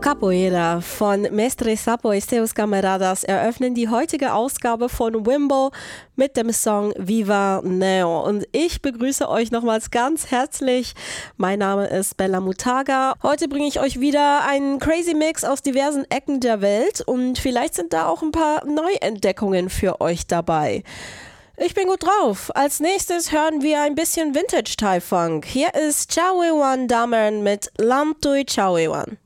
Capoeira von Mestre Sapo y seus Camaradas eröffnen die heutige Ausgabe von Wimbo mit dem Song Viva Neo. Und ich begrüße euch nochmals ganz herzlich. Mein Name ist Bella Mutaga. Heute bringe ich euch wieder einen Crazy Mix aus diversen Ecken der Welt und vielleicht sind da auch ein paar Neuentdeckungen für euch dabei. Ich bin gut drauf. Als nächstes hören wir ein bisschen Vintage Thai Funk. Hier ist Chawewan Daman mit Lam Tui Chawewan.